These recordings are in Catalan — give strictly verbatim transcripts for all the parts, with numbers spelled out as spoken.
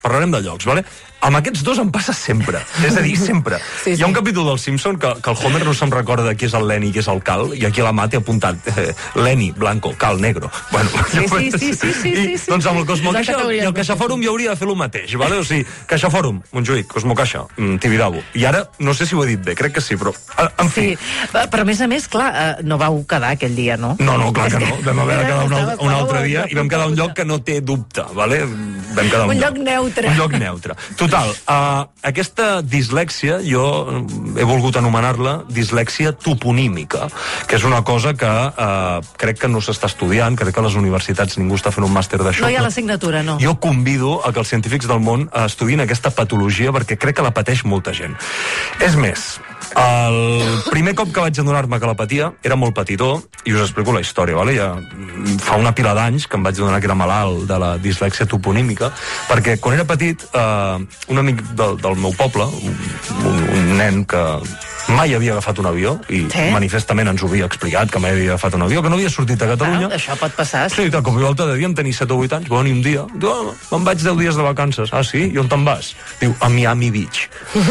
parlarem de llocs, vale? Amb aquests dos em passa sempre. És a dir, sempre. Sí, sí. Hi ha un capítol del Simpson que, que el Homer no se'n recorda qui és el Lenny i qui és el Cal, i aquí a la mà té apuntat eh, Lenny, blanco, Cal, negro. Bueno, sí, sí, sí, sí, sí, i, sí, sí. doncs amb el Cosmocaixa i el CaixaFòrum jo hauria de fer el mateix, vale? O sigui, CaixaFòrum, Montjuïc, Cosmocaixa, Tibidabo. I ara, no sé si ho he dit bé, crec que sí, però en fi. Sí, però a més a més, clar, no vau quedar aquell dia, no? No, no, clar que no. Vam haver de quedar un, al un altre dia i vam quedar un lloc que no té dubte, vale? Vam quedar un, un lloc neutre. Un lloc neutre. Total, uh, aquesta dislèxia, jo he volgut anomenar-la dislèxia toponímica, que és una cosa que uh, crec que no s'està estudiant, crec que a les universitats ningú està fent un màster d'això. No hi ha l'assignatura, no. Jo convido a que els científics del món estudin aquesta patologia perquè crec que la pateix molta gent. És més, el primer cop que vaig adonar-me que la patia era molt petitó, i us explico la història, vale? Ja fa una pila d'anys que em vaig adonar que era malalt de la dislèxia toponímica, perquè quan era petit eh, un amic del, del meu poble, un, un nen que mai havia agafat un avió, i sí? manifestament ens ho havia explicat, que mai havia agafat un avió, que no havia sortit a Catalunya. Ah, això pot passar. Sí, tal com i volta devíem tenir set o vuit anys, bueno, i un dia, diu, oh, me'n vaig deu dies de vacances. Ah, sí? I on te'n vas? Diu, a Miami Beach.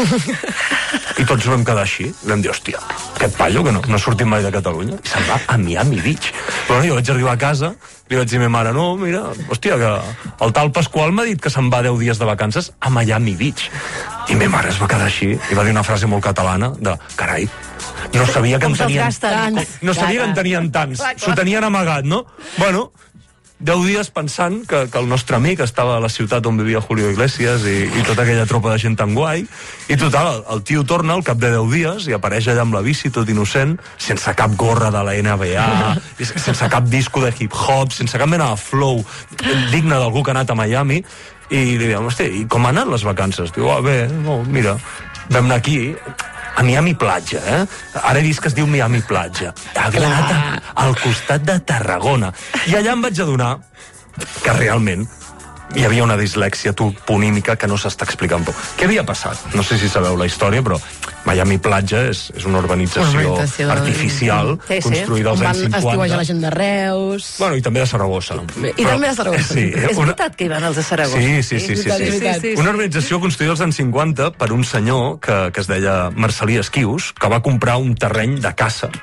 I tots vam quedar així. Vam dir, hòstia, aquest paio que no, no ha sortit mai de Catalunya, i se'n va a Miami Beach. Bueno, jo vaig arribar a casa, li vaig dir a ma mare, no, mira, hòstia, que el tal Pasqual m'ha dit que se'n va deu dies de vacances a Miami Beach. I ma mare es va quedar així, i va dir una frase molt catalana de, carai, no sabia que en tenien... No sabia que en tenien tants. S'ho tenien amagat, no? Bueno, deu dies pensant que, que el nostre amic estava a la ciutat on vivia Julio Iglesias i, i tota aquella tropa de gent tan guai, i total, el, el tio torna al cap de deu dies i apareix allà amb la bici tot innocent, sense cap gorra de la N B A, sense cap disco de hip-hop, sense cap mena de flow digne d'algú que ha anat a Miami, i li diem, hosti, i com han anat les vacances? Diu, ah, bé, no, mira, vam anar aquí a Miami Platja, eh? Ara he vist que es diu Miami Platja. Agrada, al costat de Tarragona. I allà em vaig adonar que realment hi havia una dislèxia toponímica que no s'està explicant por. Què havia passat? No sé si sabeu la història, però Miami Platja és, és una urbanització, urbanització artificial, sí, sí. construïda als anys cinquanta. Estiueja la gent de Reus... Bueno, i també de Saragossa. I però, també de Saragossa. Sí, és una... veritat que hi van els de Saragossa. Sí, sí, sí. sí, sí, sí. sí, sí. Una urbanització construïda als anys cinquanta per un senyor que, que es deia Marcelí Esquius, que va comprar un terreny de caça.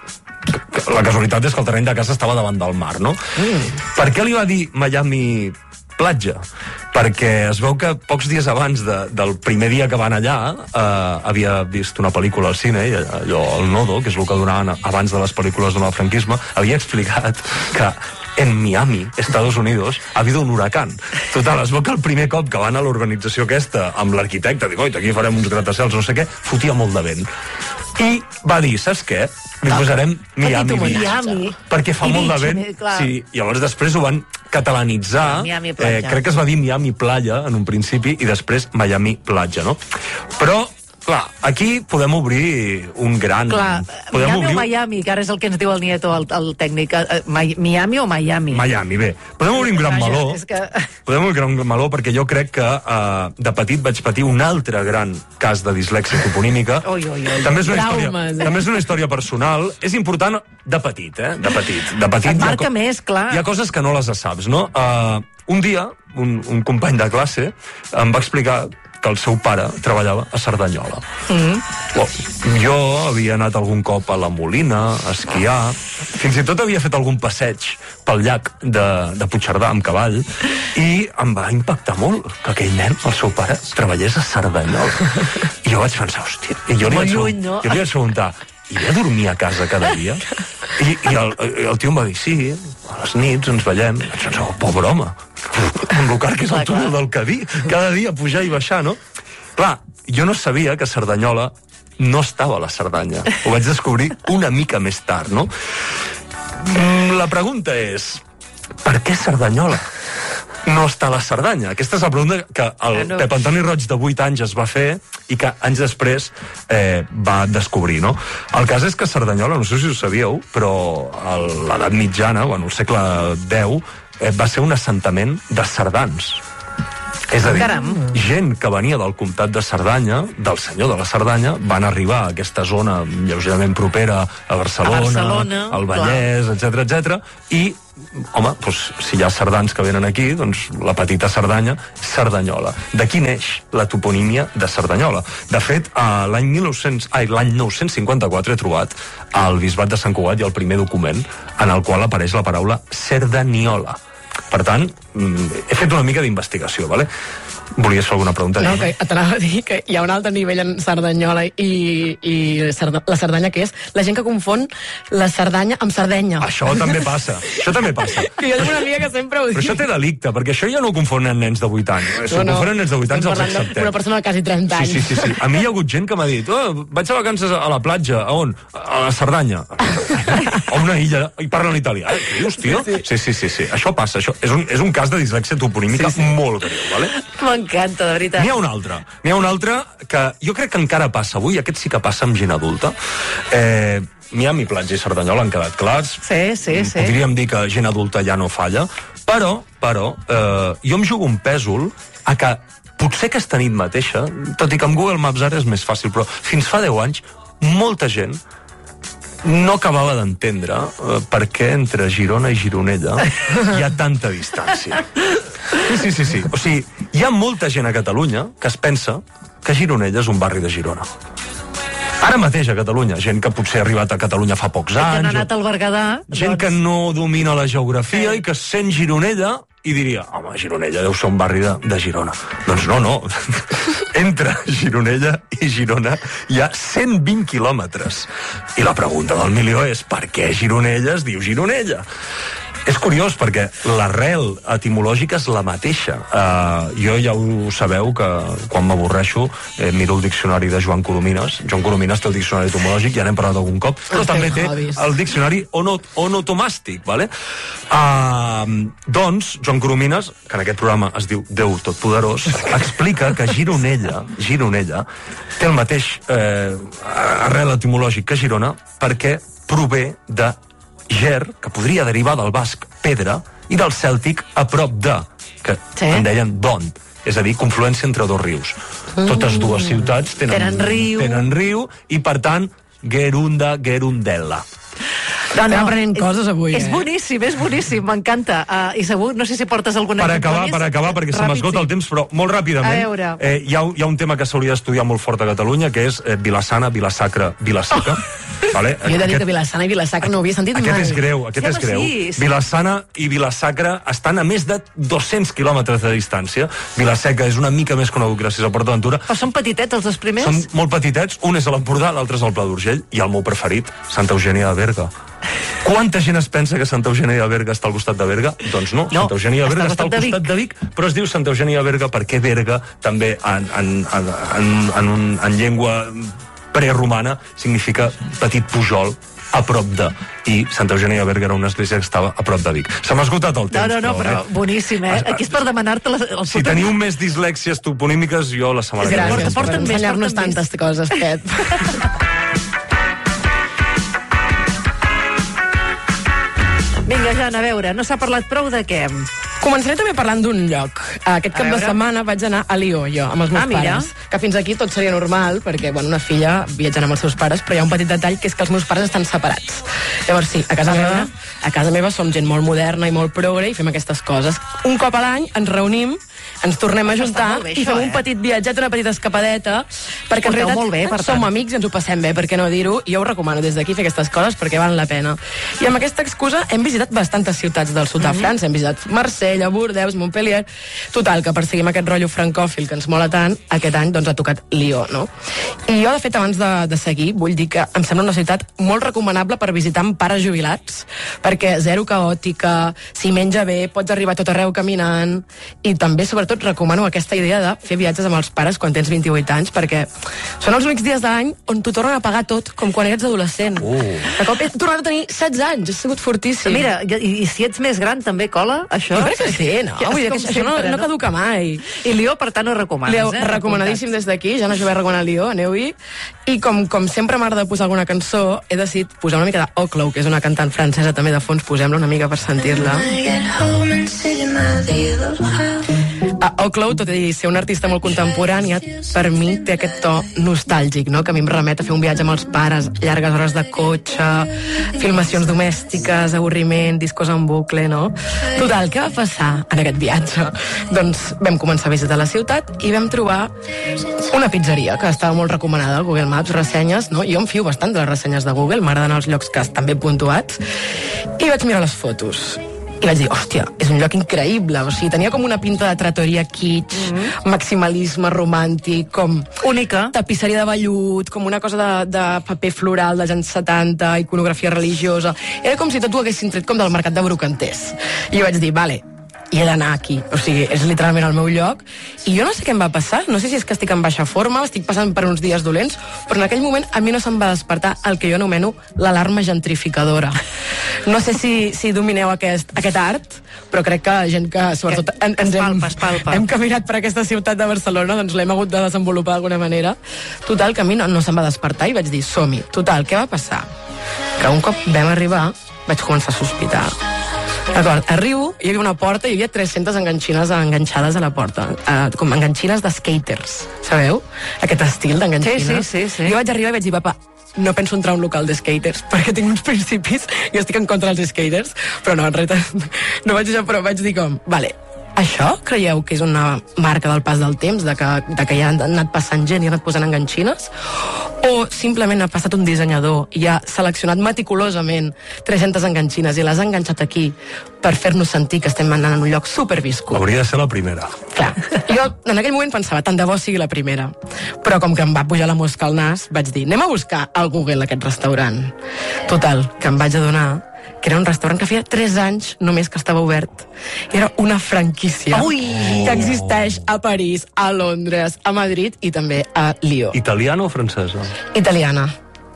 La casualitat és que el terreny de caça estava davant del mar, no? Mm. Per què li va dir Miami Platja? Perquè es veu que pocs dies abans de, del primer dia que van allà eh, havia vist una pel·lícula al cine, i allò, el Nodo, que és el que donaven abans de les pel·lícules del franquisme, havia explicat que en Miami, Estados Unidos, ha habido un huracán. Total, es veu que el primer cop que van a l'urbanització aquesta amb l'arquitecte, dic, oi, aquí farem uns gratacels, no sé què, fotia molt de vent. I va dir, saps què? Li posarem Miami Beach. Perquè fa molt de vent. Sí, i llavors després ho van catalanitzar. Eh, crec que es va dir Miami Playa en un principi i després Miami Platja, no? Però clar, aquí podem obrir un gran... Clar, podem Miami obrir... o Miami, que ara és el que ens diu el Nieto, el, el tècnic. Miami o Miami? Miami, bé. Podem obrir un gran Vaja, meló. és que... Podem obrir un gran meló perquè jo crec que uh, de petit vaig patir un altre gran cas de dislèxia toponímica. Oi, oi, oi. També és una Traumes, història, eh? també és una història personal. És important de petit, eh? De petit. De petit Et marca hi ha, més, clar. Hi ha coses que no les saps, no? Uh, un dia, un, un company de classe em va explicar que el seu pare treballava a Cerdanyola. Mm. Well, jo havia anat algun cop a la Molina, a esquiar, fins i tot havia fet algun passeig pel llac de, de Puigcerdà amb cavall, i em va impactar molt que aquell nen, el seu pare, treballés a Cerdanyola. I jo vaig pensar, hòstia, i jo li vaig, lluny, no? jo li vaig preguntar, i ve a dormir a casa cada dia? I, i el, el tio em va dir, sí, a les nits ens veiem. I vaig pensar, oh, pobre home, amb el car que és el túnel del Cadí, cada dia pujar i baixar, no? Clar, jo no sabia que Cerdanyola no estava a la Cerdanya. Ho vaig descobrir una mica més tard, no? La pregunta és, per què Cerdanyola no està a la Cerdanya? Aquesta és la pregunta que el no. Pep Antoni Roig de vuit anys es va fer i que anys després eh, va descobrir, no? El cas és que Cerdanyola, no sé si ho sabíeu, però a l'edat mitjana, bueno, al segle deu, eh, va ser un assentament de cerdans. És a dir, Caram. gent que venia del comtat de Cerdanya, del senyor de la Cerdanya, van arribar a aquesta zona lleugerament propera a Barcelona, a Barcelona al Vallès, etcètera, etcètera, i home, doncs, si hi ha cerdans que venen aquí, doncs la petita Cerdanya, Cerdanyola. D'aquí neix la toponímia de Cerdanyola. De fet, a l'any mil nou-cents, ai, l'any nou-cents cinquanta-quatre he trobat al Bisbat de Sant Cugat hi ha el primer document en el qual apareix la paraula Cerdaniola. Per tant, he fet una mica d'investigació, vale? Volies fer alguna pregunta? No, que t'anava a dir que hi ha un altre nivell en Cerdanyola i, i Cerda, la Cerdanya, que és la gent que confon la Cerdanya amb Sardenya. Això també passa, això també passa. Que jo tinc una amiga que sempre ho diu. Però això té delicte, perquè això ja no ho confonen nens de vuit anys. Si ho no, confonen nens de vuit anys, els acceptem. Una persona de quasi trenta anys. Sí, sí, sí, sí. A mi hi ha hagut gent que m'ha dit oh, vaig a vacances a la platja. A on? A la Cerdanya. A una illa. I parlen italià. Eh? Què dius, tio? Sí, sí, sí, sí. Això passa. Això és, un, és un cas de dislèxia toponímica sí, sí. molt greu, vale? M'encanta, de veritat. N'hi ha un altre. N'hi ha un altre que jo crec que encara passa avui, aquest sí que passa amb gent adulta. Eh, Miami, platja i Cerdanyola han quedat clars. Sí, sí, sí. Podríem dir que gent adulta ja no falla, però, però, eh, jo em jugo un pèsol a que potser aquesta nit mateixa, tot i que amb Google Maps ara és més fàcil, però fins fa deu anys, molta gent no acabava d'entendre eh, per què entre Girona i Gironella hi ha tanta distància. Sí, sí, sí, sí. O sigui, hi ha molta gent a Catalunya que es pensa que Gironella és un barri de Girona. Ara mateix a Catalunya, gent que potser ha arribat a Catalunya fa pocs anys. Que han anat al Berguedà. Gent doncs... que no domina la geografia sí. i que sent Gironella i diria, home, Gironella deu ser un barri de, de Girona. Doncs no, no. Entre Gironella i Girona hi ha cent vint quilòmetres. I la pregunta del milió és per què Gironella es diu Gironella? És curiós perquè l'arrel etimològica és la mateixa. Uh, jo ja ho sabeu que quan m'avorreixo eh, miro el diccionari de Joan Coromines. Joan Coromines té el diccionari etimològic, ja n'hem parlat algun cop, però els també té hobbies. El diccionari onot, onotomàstic, vale? Uh, doncs, Joan Coromines, que en aquest programa es diu Déu Totpoderós, explica que Gironella, Gironella té el mateix eh, arrel etimològic que Girona perquè prové de ger, que podria derivar del basc pedra, i del cèltic a prop de, que sí. en deien don, és a dir, confluència entre dos rius. Mm. Totes dues ciutats tenen, tenen, riu. tenen riu, i per tant, Gerunda, Gerundella. No, no, aprenent coses avui, és eh? boníssim, és boníssim, m'encanta. Uh, I segur, no sé si portes alguna per acabar, per acabar, perquè se m'esgota sí. el temps, però molt ràpidament, eh, hi, ha, hi ha un tema que s'hauria d'estudiar molt fort a Catalunya, que és eh, Vilassana, Vilasacra, Vilaseca. Oh. Vale? Jo he de dir aquest, que Vilassana i Vilasacra no ho havia sentit aquest mai. És greu, aquest sí, és greu. Sí, sí. Vilassana i Vilasacra estan a més de dos-cents quilòmetres de distància. Vilaseca és una mica més conegut gràcies a Port Aventura. Però són petitets els dos primers? Són molt petitets, un és a l'Empordà, l'altre és al Pla d'Urgell, i el meu preferit, Santa Eugènia de Berga. Quanta gent es pensa que Santa Eugènia de Berga està al costat de Berga? Doncs no, no Santa Eugènia de Berga està al costat de Vic, però es diu Santa Eugènia de Berga perquè Berga també en, en, en, en, en, un, en llengua preromana significa petit pujol a prop de, i Santa Eugènia de Berga era una església que estava a prop de Vic. Se m'ha esgotat el temps. No, no, no, però, però boníssim, eh? Aquí és per demanar-te les, els si teniu més dislèxies toponímiques, jo la setmana que ve. Gràcies per ensenyar-nos tantes coses, Pep. Vinga, Jan, a veure, no s'ha parlat prou de què? Començaré també parlant d'un lloc. Aquest cap de setmana vaig anar a Lió, jo, amb els meus ah, pares. Que fins aquí tot seria normal, perquè, bueno, una filla viatjant amb els seus pares, però hi ha un petit detall, que és que els meus pares estan separats. Llavors, sí, a casa meva, a casa meva som gent molt moderna i molt progre i fem aquestes coses. Un cop a l'any ens reunim, ens tornem a juntar bé, i fem eh? un petit viatget, una petita escapadeta, perquè en realitat molt bé, per som amics i ens ho passem bé, per què no dir-ho? I jo ho recomano des d'aquí fer aquestes coses perquè valen la pena. I amb aquesta excusa hem visitat bastantes ciutats del sud de França, hem visitat Marsella, Bordeus, Montpellier. Total, que perseguim aquest rotllo francòfil que ens mola tant, aquest any doncs ha tocat Lió, no? I jo, de fet, abans de, de seguir, vull dir que em sembla una ciutat molt recomanable per visitar amb pares jubilats, perquè zero caòtica, si menja bé, pots arribar a tot arreu caminant, i també, sobretot, recomano aquesta idea de fer viatges amb els pares quan tens vint-i-vuit anys, perquè són els únics dies de l'any on t'ho tornen a pagar tot, com quan eres adolescent. Uh. De cop he tornat a tenir setze anys, ha sigut fortíssim. Mira, i, i si ets més gran també cola, això? Jo crec que sí, no? Ja, vull dir que això sempre, no, no caduca mai. I Lió, per tant, ho recomanes, Lió, eh? Recomanadíssim des d'aquí, ja no jo vaig recomanar Lió, aneu-hi. I com, com sempre m'agrada posar alguna cançó, he decidit posar una mica de Oclow, que és una cantant francesa també de fons, posem-la una mica per sentir-la. A Oclow, tot i ser un artista molt contemporani, per mi té aquest to nostàlgic, no? Que a mi em remet a fer un viatge amb els pares, llargues hores de cotxe, filmacions domèstiques, avorriment, discos en bucle, no? Total, què va passar en aquest viatge? Doncs vam començar a visitar la ciutat i vam trobar una pizzeria que estava molt recomanada al Google Maps, ressenyes, no? Jo em fio bastant de les ressenyes de Google, m'agraden els llocs que estan ben puntuats, i vaig mirar les fotos. I vaig dir, hòstia, és un lloc increïble. O sigui, tenia com una pinta de trattoria kitsch, mm-hmm. maximalisme romàntic, com... Única. Tapisseria de vellut, com una cosa de, de paper floral dels anys setanta, iconografia religiosa. Era com si tot ho haguessin tret com del mercat de brocanters. I jo vaig dir, vale, i he d'anar aquí, o sigui, és literalment el meu lloc, i jo no sé què em va passar, no sé si és que estic en baixa forma, estic passant per uns dies dolents, però en aquell moment a mi no se'm va despertar el que jo anomeno l'alarma gentrificadora. No sé si, si domineu aquest, aquest art, però crec que gent que, sobretot, en, ens hem, palpa, palpa. hem caminat per aquesta ciutat de Barcelona, doncs l'hem hagut de desenvolupar d'alguna manera. Total, que a mi no, no se'm va despertar i vaig dir, som-hi. Total, què va passar? Que un cop vam arribar, vaig començar a sospitar. D'acord, arribo, hi havia una porta i hi havia tres-centes enganxines enganxades a la porta, uh, com enganxines de skaters, sabeu? Aquest estil d'enganxines. Sí, sí, sí, sí. Jo vaig arribar i vaig dir, papa, no penso entrar a un local de skaters, perquè tinc uns principis i estic en contra dels skaters, però no, en realitat, no vaig això, però vaig dir com, vale, això creieu que és una marca del pas del temps, de que, de que ja han anat passant gent i ha anat posant enganxines? O simplement ha passat un dissenyador i ha seleccionat meticulosament tres-centes enganxines i les ha enganxat aquí per fer-nos sentir que estem anant en un lloc superviscut? Hauria de ser la primera. Clar, jo en aquell moment pensava, tant de bo sigui la primera, però com que em va pujar la mosca al nas, vaig dir, anem a buscar al Google aquest restaurant. Total, que em vaig adonar que era un restaurant que feia tres anys només que estava obert. I era una franquícia Ui! que existeix a París, a Londres, a Madrid i també a Lió. Italiana o francesa? Italiana.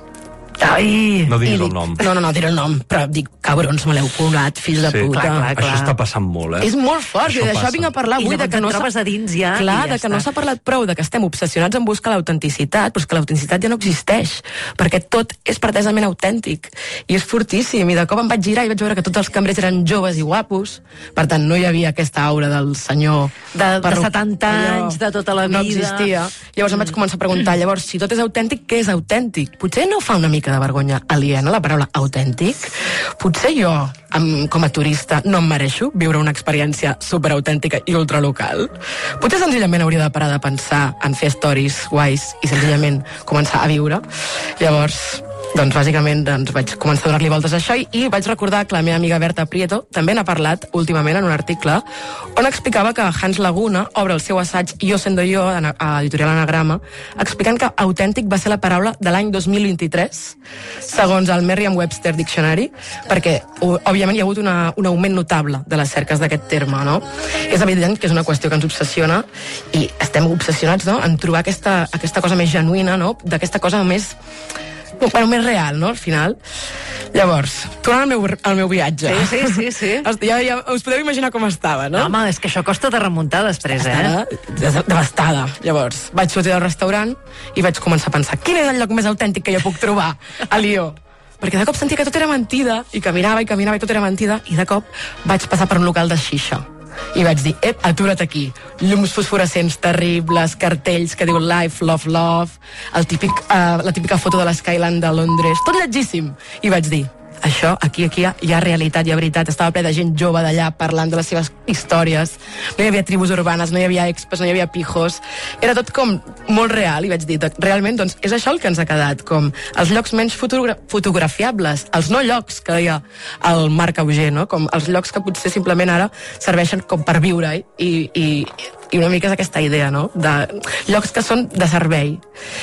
Ai! No diguis I el dic, nom. No, no, no, diré el nom, però dic, cabrons, me l'heu colat, fills de Sí, puta. clar, clar, clar. Això està passant molt, eh? És molt fort, Això i d'això passa. vinc a parlar I avui, de llavors que et no s'ha... trobes a dins ja, Clar, i ja de que no està. s'ha parlat prou, de que estem obsessionats en buscar l'autenticitat, però és que l'autenticitat ja no existeix, perquè tot és pretesament autèntic, i és fortíssim, i de cop em vaig girar i vaig veure que tots els cambrers eren joves i guapos, per tant, no hi havia aquesta aura del senyor... De, de perru- setanta anys, de tota la vida. No existia. Llavors em vaig començar a preguntar, llavors, si tot és autèntic, què és autèntic? Potser no fa una mica de vergonya aliena la paraula autèntic? Potser jo, amb, com a turista, no em mereixo viure una experiència superautèntica i ultralocal? Potser senzillament hauria de parar de pensar en fer stories guais i senzillament començar a viure? Llavors, doncs bàsicament doncs, vaig començar a donar-li voltes a això i, i vaig recordar que la meva amiga Berta Prieto també n'ha parlat últimament en un article on explicava que Hans Laguna obre el seu assaig Jo sendo jo, a Editorial Anagrama, explicant que autèntic va ser la paraula de l'any dos mil vint-i-tres, segons el Merriam-Webster Dictionary, perquè òbviament hi ha hagut una, un augment notable de les cerques d'aquest terme, no? És evident que és una qüestió que ens obsessiona i estem obsessionats, no?, en trobar aquesta, aquesta cosa més genuïna, no?, d'aquesta cosa més... però més real, no?, al final. Llavors, tornant al meu, al meu viatge. Sí, sí, sí, sí. Ja, ja us podeu imaginar com estava, no? No, home, és que això costa de remuntar després, eh? Estava devastada. Llavors, vaig sortir del restaurant i vaig començar a pensar, quin és el lloc més autèntic que jo puc trobar a Lió? Perquè de cop sentia que tot era mentida, i caminava i caminava i tot era mentida, i de cop vaig passar per un local de xixa. I vaig dir, ep, atura't aquí. Llums fosforescents terribles, cartells que diu Life, Love, Love, el típic, uh, la típica foto de l'Skyline de Londres, tot lletgíssim. I vaig dir, això, aquí, aquí hi ha, hi ha realitat, hi ha veritat. Estava ple de gent jove d'allà parlant de les seves històries. No hi havia tribus urbanes, no hi havia expes, no hi havia pijos. Era tot com molt real, i vaig dir, realment, doncs, és això el que ens ha quedat, com els llocs menys fotogra fotografiables, els no llocs, que deia el Marc Auger, no? Com els llocs que potser simplement ara serveixen com per viure, i, i, i una mica és aquesta idea, no?, de llocs que són de servei.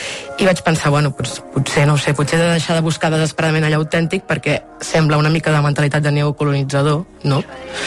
I vaig pensar, bueno, doncs, potser, no ho sé, potser he de deixar de buscar desesperadament allà autèntic perquè sembla una mica de mentalitat de neocolonitzador, no?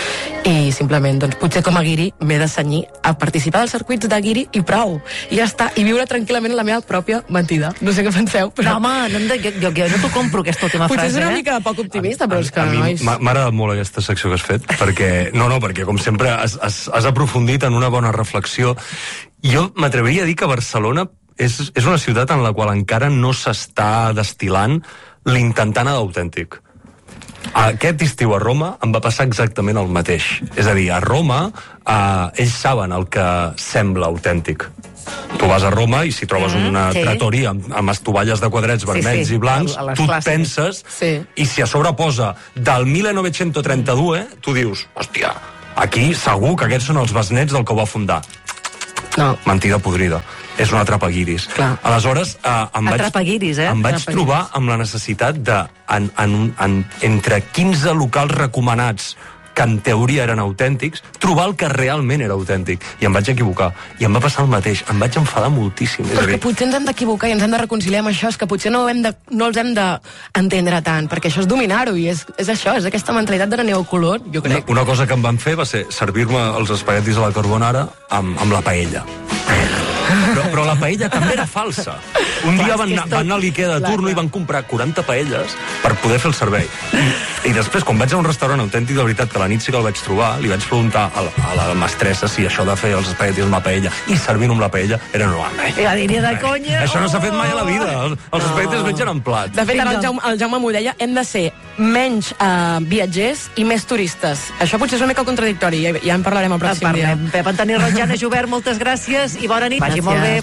I simplement, doncs, potser com a guiri m'he de cenyir a participar dels circuits de guiri i prou. I ja està, i viure tranquil·lament la meva pròpia mentida. No sé què penseu, però... No, home, no, jo, jo, jo no t'ho compro, aquesta última potser frase, és una eh? mica poc optimista, però és que... A mi nois... m'ha m'ha agradat molt aquesta secció que has fet, perquè, no, no, perquè com sempre has, has, has aprofundit en una bona reflexió. Jo m'atreviria a dir que Barcelona és, és una ciutat en la qual encara no s'està destil·lant l'intentant d'autèntic. Aquest estiu a Roma em va passar exactament el mateix. És a dir, a Roma eh, ells saben el que sembla autèntic. Tu vas a Roma i si trobes mm, una sí. trattoria amb, amb estovalles de quadrets vermells sí, sí. i blancs, a, a tu et penses, sí. i si a sobre posa del mil nou-cents trenta-dos, tu dius, hòstia, aquí segur que aquests són els besnets del que ho va fundar. No. Mentida podrida. És un atrapaguiris. Clar. Aleshores, eh, em vaig, eh? em vaig trobar amb la necessitat de, en, en, en, entre quinze locals recomanats que en teoria eren autèntics, trobar el que realment era autèntic. I em vaig equivocar. I em va passar el mateix. Em vaig enfadar moltíssim. Però que potser ens hem d'equivocar i ens hem de reconciliar amb això, és que potser no, hem de, no els hem d'entendre tant, perquè això és dominar-ho, i és, és això, és aquesta mentalitat de neocolor, jo crec. Una, una cosa que em van fer va ser servir-me els espaguetis a la carbonara amb, amb la paella. Però, però la paella també era falsa. Un dia van, van anar a l'Ikea de turno i van comprar quaranta paelles per poder fer el servei. I, i després, quan vaig a un restaurant autèntic, de veritat, que la nit sí que el vaig trobar, li vaig preguntar a la, a la mestressa si això de fer els espaguetis amb la paella i servir-ho amb la paella era normal. Eh? La diria de conya. Això no s'ha fet mai a la vida. Els, els espaguetis es mengen en plat. De fet, ara el Jaume, el Jaume m'ho deia, hem de ser menys uh, viatgers i més turistes. Això potser és una mica contradictori, ja, ja en parlarem el pròxim dia. Pep Antoni Rotjana, Jubert, moltes gràcies i bona nit. Vagi molt bé.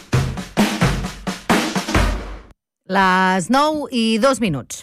Les nou i dos minuts.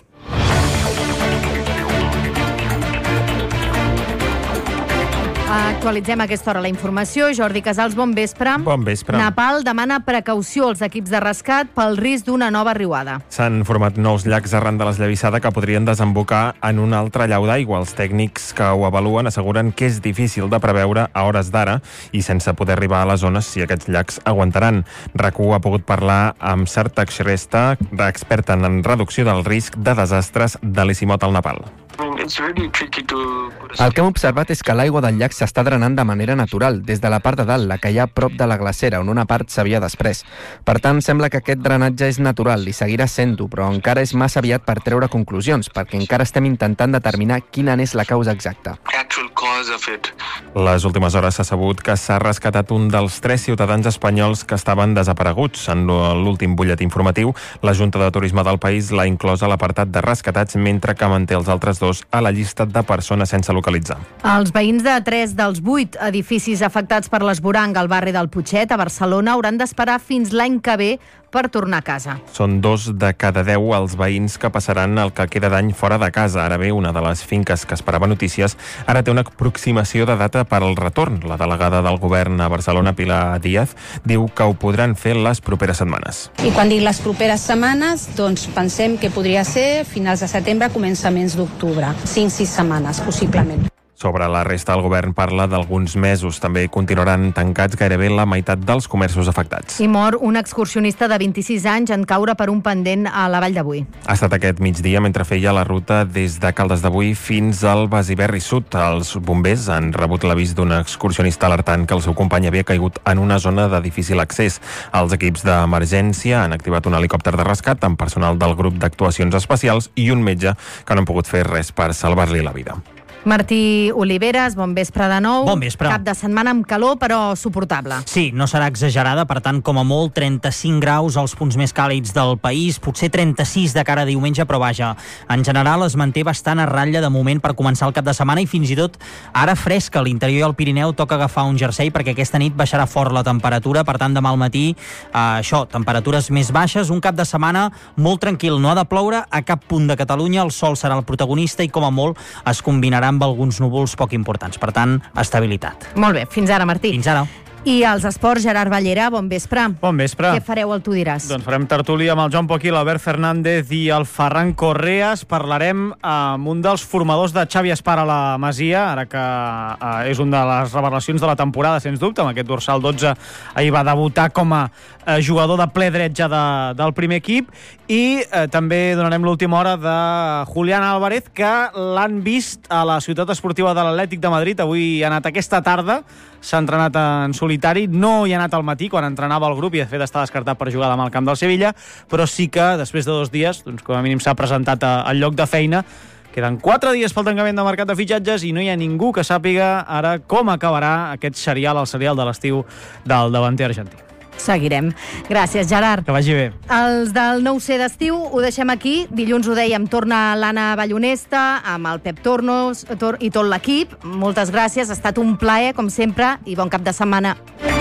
Actualitzem a aquesta hora la informació. Jordi Casals, bon vespre. Bon vespre. Nepal demana precaució als equips de rescat pel risc d'una nova riuada. S'han format nous llacs arran de l'esllavissada que podrien desembocar en un altre llau d'aigua. Els tècnics que ho avaluen asseguren que és difícil de preveure a hores d'ara i sense poder arribar a les zones si aquests llacs aguantaran. RAC1 ha pogut parlar amb Sartak Shrestha, experta en reducció del risc de desastres de l'Isimot al Nepal. El que hem observat és que l'aigua del llac s'està drenant de manera natural, des de la part de dalt, la que hi ha prop de la glacera, on una part s'havia després. Per tant, sembla que aquest drenatge és natural i seguirà sent-ho, però encara és massa aviat per treure conclusions, perquè encara estem intentant determinar quina n'és la causa exacta. Les últimes hores s'ha sabut que s'ha rescatat un dels tres ciutadans espanyols que estaven desapareguts. En l'últim butlletí informatiu, la Junta de Turisme del país l'ha inclòs a l'apartat de rescatats, mentre que manté els altres dos a la llista de persones sense localitzar. Els veïns de tres dels vuit edificis afectats per l'esborang al barri del Putxet, a Barcelona, hauran d'esperar fins l'any que ve per tornar a casa. Són dos de cada deu els veïns que passaran el que queda d'any fora de casa. Ara bé, una de les finques que esperava notícies ara té una aproximació de data per al retorn. La delegada del govern a Barcelona, Pilar Díaz, diu que ho podran fer les properes setmanes. I quan dic les properes setmanes, doncs pensem que podria ser finals de setembre, començaments d'octubre. cinc sis setmanes, possiblement. Sobre la resta, el govern parla d'alguns mesos. També continuaran tancats gairebé la meitat dels comerços afectats. I mor un excursionista de vint-i-sis anys en caure per un pendent a la Vall de Boí. Ha estat aquest migdia mentre feia la ruta des de Caldes de Boí fins al Basiberri Sud. Els bombers han rebut l'avís d'un excursionista alertant que el seu company havia caigut en una zona de difícil accés. Els equips d'emergència han activat un helicòpter de rescat amb personal del grup d'actuacions especials i un metge que no han pogut fer res per salvar-li la vida. Martí Oliveres, bon vespre de nou. Bon vespre. Cap de setmana amb calor, però suportable. Sí, no serà exagerada, per tant, com a molt, trenta-cinc graus als punts més càlids del país, potser trenta-sis de cara a diumenge, però vaja, en general es manté bastant a ratlla de moment per començar el cap de setmana i fins i tot ara fresca. A l'interior i al Pirineu toca agafar un jersei perquè aquesta nit baixarà fort la temperatura, per tant, demà al matí, eh, això, temperatures més baixes, un cap de setmana molt tranquil, no ha de ploure a cap punt de Catalunya, el sol serà el protagonista i com a molt es combinarà amb alguns núvols poc importants. Per tant, estabilitat. Molt bé, fins ara, Martí. Fins ara. I als esports, Gerard Ballera, bon vespre. Bon vespre. Què fareu al Tu diràs? Doncs farem tertúlia amb el Joan Poquí, l'Albert Fernández i el Ferran Correas. Parlarem amb un dels formadors de Xavi Espar a la Masia, ara que eh, és una de les revelacions de la temporada, sens dubte, amb aquest dorsal dotze. Ahir va debutar com a eh, jugador de ple dret ja de, del primer equip. I eh, també donarem l'última hora de Julián Álvarez, que l'han vist a la ciutat esportiva de l'Atlètic de Madrid. Avui ha anat aquesta tarda, s'ha entrenat en solitari, no hi ha anat al matí quan entrenava el grup i de fet està descartat per jugar demà al camp del Sevilla, però sí que després de dos dies, doncs com a mínim s'ha presentat a, al lloc de feina. Queden quatre dies pel tancament del mercat de fitxatges i no hi ha ningú que sàpiga ara com acabarà aquest serial, el serial de l'estiu del davanter argentí. Seguirem. Gràcies, Gerard. Que vagi bé. Els del nou C d'estiu ho deixem aquí. Dilluns ho dèiem, torna l'Anna Ballonesta amb el Pep Tornos tor i tot l'equip. Moltes gràcies, ha estat un plaer, com sempre, i bon cap de setmana.